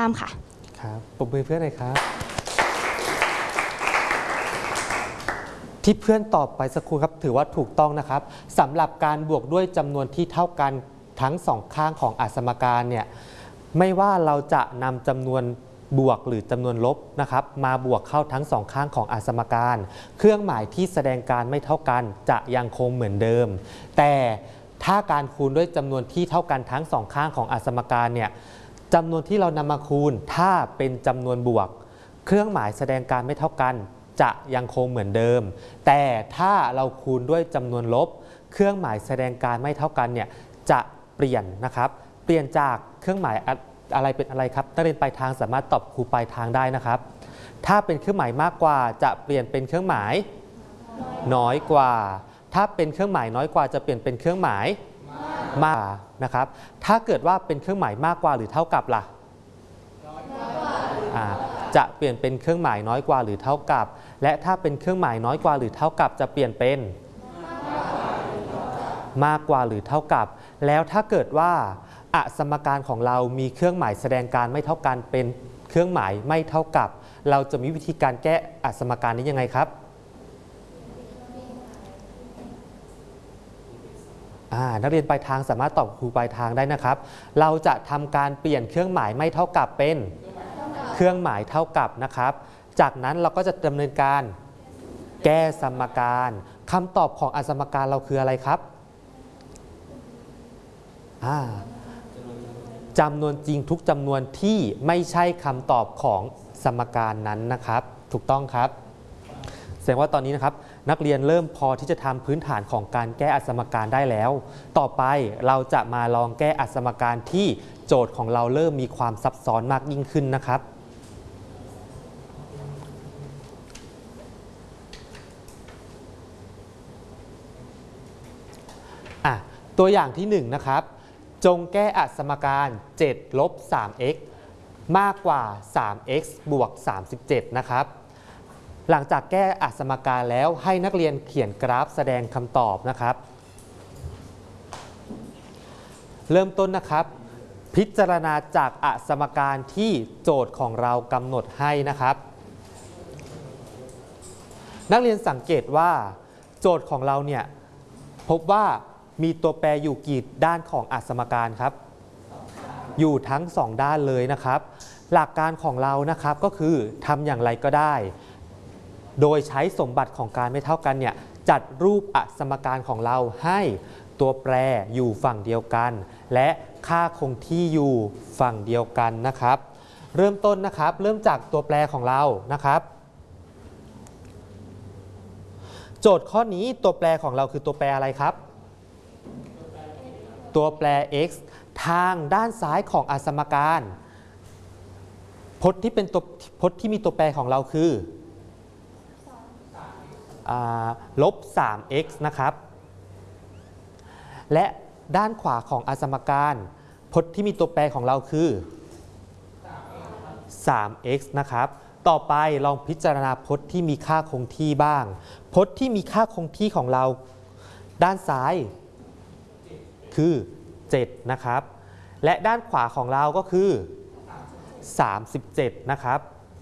ามค่ะครับปรบมือเพื่อนหน่อยครับที่เพื่อนตอบไปสักครู่ครับถือว่าถูกต้องนะครับสำหรับการบวกด้วยจำนวนที่เท่ากันทั้งสองข้างของสมการเนี่ยไม่ว่าเราจะนำจำนวนบวกหรือจำนวนลบนะครับมาบวกเข้าทั้งสองข้างของสมการเครื่องหมายที่แสดงการไม่เท่ากันจะยังคงเหมือนเดิมแต่ถ้าการคูณด้วยจำนวนที่เท่ากันทั้งสองข้างของสมการเนี่ยจำนวนที่เรานำมาคูณถ้าเป็นจำนวนบวกเครื่องหมายแสดงการไม่เท่ากันจะยังคงเหมือนเดิมแต่ถ้าเราคูณด้วยจำนวนลบเครื่องหมายแสดงการไม่เท่ากันเนี่ยจะเปลี่ยนนะครับเปลี่ยนจากเครื่องหมายอะไรเป็นอะไรครับนักเรียนปลายทางสามารถตอบครูปลายทางได้นะครับถ้าเป็นเครื่องหมายมากกว่าจะเปลี่ยนเป็นเครื่องหมายน้อยกว่าถ้าเป็นเครื่องหมายน้อยกว่าจะเปลี่ยนเป็นเครื่องหมายมากนะครับถ้าเกิดว่าเป็นเครื่องหมายมากกว่าหรือเท่ากับล่ะจะเปลี่ยนเป็นเครื่องหมายน้อยกว่าหรือเท่ากับและถ้าเป็นเครื่องหมายน้อยกว่าหรือเท่ากับจะเปลี่ยนเป็นมากกว่าหรือเท่ากับแล้วถ้าเกิดว่าสมการของเรามีเครื่องหมายแสดงการไม่เท่ากันเป็นเครื่องหมายไม่เท่ากับเราจะมีวิธีการแก้สมการนี้ยังไงครับนักเรียนปลายทางสามารถตอบครูปลายทางได้นะครับเราจะทำการเปลี่ยนเครื่องหมายไม่เท่ากับเป็นเครื่องหมายเท่ากับนะครับจากนั้นเราก็จะดำเนินการแก้สมการคำตอบของสมการเราคืออะไรครับจำนวนจริงทุกจำนวนที่ไม่ใช่คำตอบของสมการนั้นนะครับถูกต้องครับแสดงว่าตอนนี้นะครับนักเรียนเริ่มพอที่จะทำพื้นฐานของการแก้สมการได้แล้วต่อไปเราจะมาลองแก้สมการที่โจทย์ของเราเริ่มมีความซับซ้อนมากยิ่งขึ้นนะครับตัวอย่างที่1นะครับจงแก้สมการ7 ลบ 3x มากกว่า 3x บวก 37นะครับหลังจากแก้สมการแล้วให้นักเรียนเขียนกราฟแสดงคำตอบนะครับเริ่มต้นนะครับพิจารณาจากสมการที่โจทย์ของเรากำหนดให้นะครับนักเรียนสังเกตว่าโจทย์ของเราเนี่ยพบว่ามีตัวแปรอยู่กี่ด้านของสมการครับอยู่ทั้ง2ด้านเลยนะครับหลักการของเรานะครับก็คือทำอย่างไรก็ได้โดยใช้สมบัติของการไม่เท่ากันเนี่ยจัดรูปสมการของเราให้ตัวแปรอยู่ฝั่งเดียวกันและค่าคงที่อยู่ฝั่งเดียวกันนะครับเริ่มต้นนะครับเริ่มจากตัวแปรของเรานะครับโจทย์ข้อนี้ตัวแปรของเราคือตัวแปรอะไรครับตัวแปร x ทางด้านซ้ายของสมการพจน์ที่เป็นตัวพจน์ที่มีตัวแปรของเราคือลบ 3x นะครับและด้านขวาของสมการพจน์ที่มีตัวแปรของเราคือ 3x นะครับต่อไปลองพิจารณาพจน์ที่มีค่าคงที่บ้างพจน์ที่มีค่าคงที่ของเราด้านซ้ายคือ7นะครับและด้านขวาของเราก็คือ37นะครับ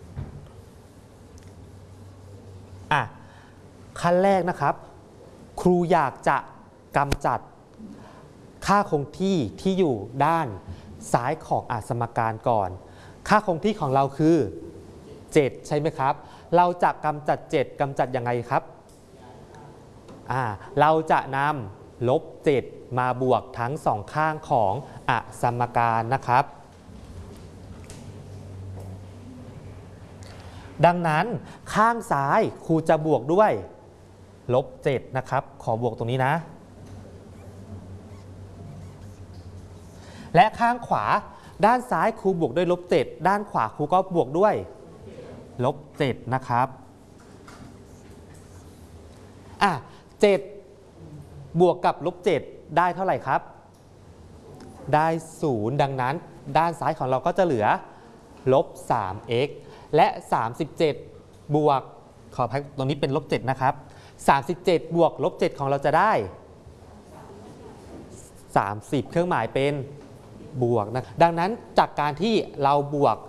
ขั้นแรกนะครับครูอยากจะกำจัดค่าคงที่ที่อยู่ด้านซ้ายของสมการก่อนค่าคงที่ของเราคือ7ใช่ไหมครับเราจะกำจัด7กำจัดยังไงครับเราจะนำลบ7มาบวกทั้ง2ข้างของสมการนะครับดังนั้นข้างซ้ายครูจะบวกด้วยลบ7นะครับขอบวกตรงนี้นะและข้างขวาด้านซ้ายครูบวกด้วยลบ7ด้านขวาครูก็บวกด้วยลบ7นะครับ7บวกกับลบ7ได้เท่าไหร่ครับได้0ดังนั้นด้านซ้ายของเราก็จะเหลือลบ 3x และ37บวกขออภัยตรงนี้เป็นลบ7นะครับ37บวกลบ7ของเราจะได้30เครื่องหมายเป็นบวกนะดังนั้นจากการที่เราบวก